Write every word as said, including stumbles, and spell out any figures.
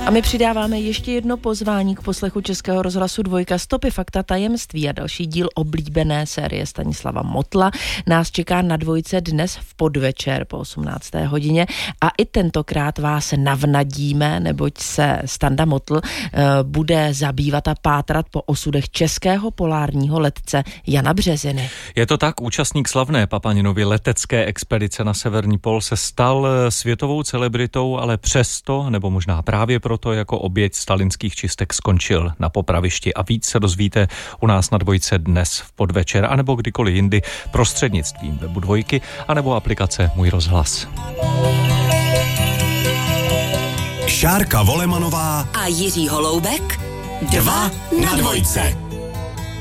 A my přidáváme ještě jedno pozvání k poslechu Českého rozhlasu Dvojka, Stopy, fakta, tajemství a další díl oblíbené série Stanislava Motla nás čeká na Dvojce dnes v podvečer po osmnácté hodině a i tentokrát vás navnadíme, neboť se Standa Motl uh, bude zabývat a pátrat po osudech českého polárního letce Jana Březiny. Je to tak, účastník slavné Papaninovy letecké expedice na severní pól se stal světovou celebritou, ale přesto, nebo možná právě proto, jako oběť stalinských čistek skončil na popravišti. A víc se dozvíte u nás na Dvojce dnes v podvečer, anebo kdykoliv jindy prostřednictvím webu Dvojky, anebo aplikace Můj rozhlas. Šárka Volemanová a Jiří Holoubek. Dva na Dvojce.